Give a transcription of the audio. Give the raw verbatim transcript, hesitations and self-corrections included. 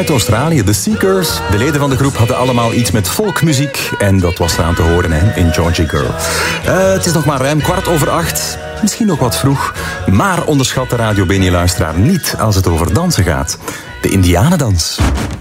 uit Australië, The Seekers. De leden van de groep hadden allemaal iets met folkmuziek en dat was eraan te horen hè, in Georgie Girl. Uh, het is nog maar ruim kwart over acht, misschien nog wat vroeg, maar onderschat de Radio Beni-luisteraar niet als het over dansen gaat. De Indianendans.